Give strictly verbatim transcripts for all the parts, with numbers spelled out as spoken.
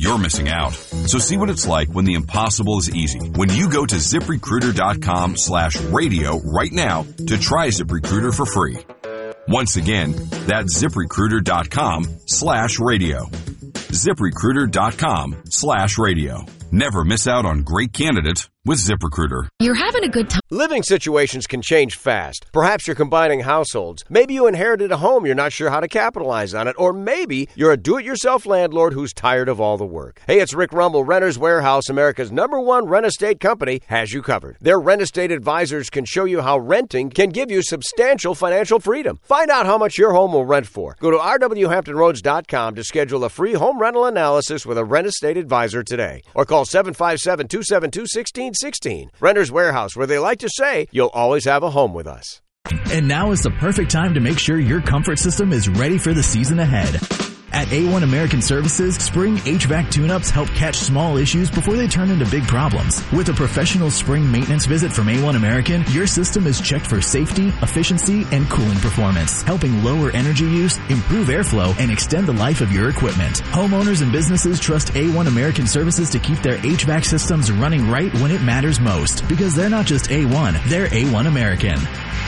you're missing out. So see what it's like when the impossible is easy. When you go to ZipRecruiter.com slash radio right now to try ZipRecruiter for free. Once again, that's ZipRecruiter.com slash radio. ZipRecruiter.com slash radio. Never miss out on great candidates with ZipRecruiter. You're having a good time. Living situations can change fast. Perhaps you're combining households. Maybe you inherited a home you're not sure how to capitalize on it. Or maybe you're a do-it-yourself landlord who's tired of all the work. Hey, it's Rick Rumble. Renters Warehouse, America's number one rent estate company, has you covered. Their rent estate advisors can show you how renting can give you substantial financial freedom. Find out how much your home will rent for. Go to R W Hampton Roads dot com to schedule a free home rental analysis with a rent estate advisor today. Or call seven five seven, two seven two, one six one six. Renters Warehouse, where they like to say, you'll always have a home with us. And now is the perfect time to make sure your comfort system is ready for the season ahead. At A one American Services, spring H V A C tune-ups help catch small issues before they turn into big problems. With a professional spring maintenance visit from A one American, your system is checked for safety, efficiency, and cooling performance, helping lower energy use, improve airflow, and extend the life of your equipment. Homeowners and businesses trust A one American Services to keep their H V A C systems running right when it matters most, because they're not just A one, they're A one American.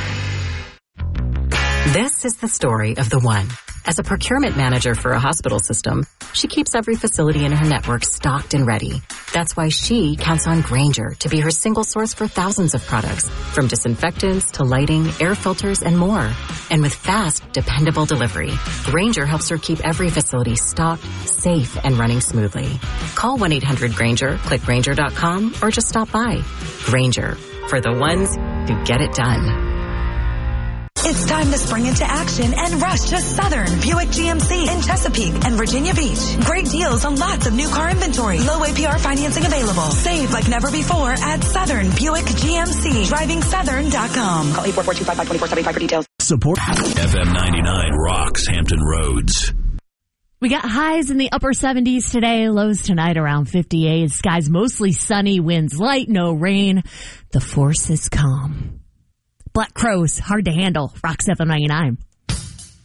This is the story of the one. As a procurement manager for a hospital system, she keeps every facility in her network stocked and ready. That's why she counts on Grainger to be her single source for thousands of products, from disinfectants to lighting, air filters, and more. And with fast, dependable delivery, Grainger helps her keep every facility stocked, safe, and running smoothly. Call one eight hundred Grainger, click Grainger dot com, or just stop by. Grainger, for the ones who get it done. It's time to spring into action and rush to Southern Buick G M C in Chesapeake and Virginia Beach. Great deals on lots of new car inventory. Low A P R financing available. Save like never before at Southern Buick G M C. Driving Southern dot com. Call eight four four, two five five, two four seven five for details. Support F M ninety-nine rocks Hampton Roads. We got highs in the upper seventies today, lows tonight around fifty-eight. Skies mostly sunny, winds light, no rain. The force is calm. Black Crows, hard to handle. Rocks F M ninety-nine.